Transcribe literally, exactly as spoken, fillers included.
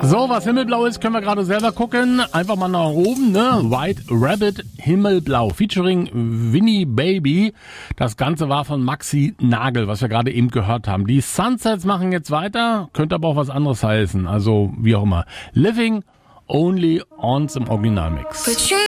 So, was himmelblau ist, können wir gerade selber gucken. Einfach mal nach oben, ne? White Rabbit, himmelblau, featuring Winnie Baby. Das Ganze war von Maxi Nagel, was wir gerade eben gehört haben. Die Sunsets machen jetzt weiter, könnte aber auch was anderes heißen. Also, wie auch immer. Living Only Ons im Originalmix.